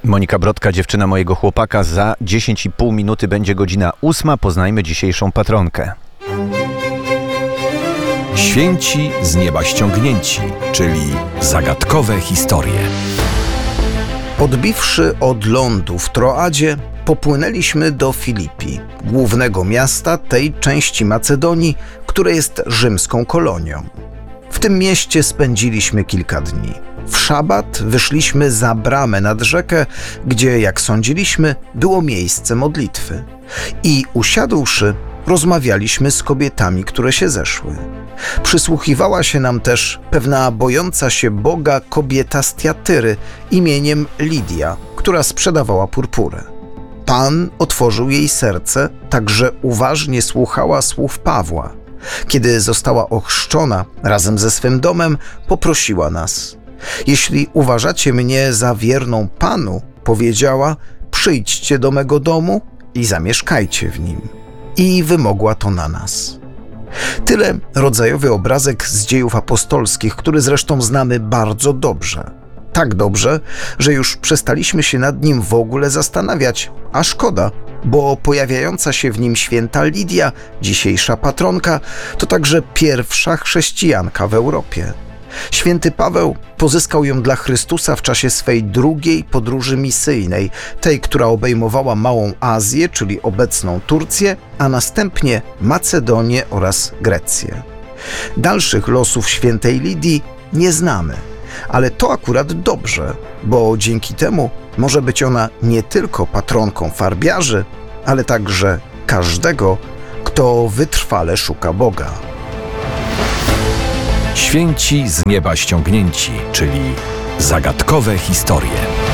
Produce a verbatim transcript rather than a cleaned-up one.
Monika Brodka, dziewczyna mojego chłopaka. Za dziesięć i pół minuty będzie godzina ósma. Poznajmy dzisiejszą patronkę. Święci z nieba ściągnięci, czyli zagadkowe historie. Odbiwszy od lądu w Troadzie, popłynęliśmy do Filipii, głównego miasta tej części Macedonii, które jest rzymską kolonią. W tym mieście spędziliśmy kilka dni. W szabat wyszliśmy za bramę nad rzekę, gdzie, jak sądziliśmy, było miejsce modlitwy. I usiadłszy, rozmawialiśmy z kobietami, które się zeszły. Przysłuchiwała się nam też pewna bojąca się Boga kobieta z Tiatyry imieniem Lidia, która sprzedawała purpurę. Pan otworzył jej serce, tak że uważnie słuchała słów Pawła. Kiedy została ochrzczona razem ze swym domem, poprosiła nas: jeśli uważacie mnie za wierną Panu, powiedziała, przyjdźcie do mego domu i zamieszkajcie w nim. I wymogła to na nas. Tyle rodzajowy obrazek z dziejów apostolskich, który zresztą znamy bardzo dobrze. Tak dobrze, że już przestaliśmy się nad nim w ogóle zastanawiać, a szkoda, bo pojawiająca się w nim święta Lidia, dzisiejsza patronka, to także pierwsza chrześcijanka w Europie. Święty Paweł pozyskał ją dla Chrystusa w czasie swej drugiej podróży misyjnej, tej, która obejmowała Małą Azję, czyli obecną Turcję, a następnie Macedonię oraz Grecję. Dalszych losów świętej Lidii nie znamy, ale to akurat dobrze, bo dzięki temu może być ona nie tylko patronką farbiarzy, ale także każdego, kto wytrwale szuka Boga. Święci z nieba ściągnięci, czyli zagadkowe historie.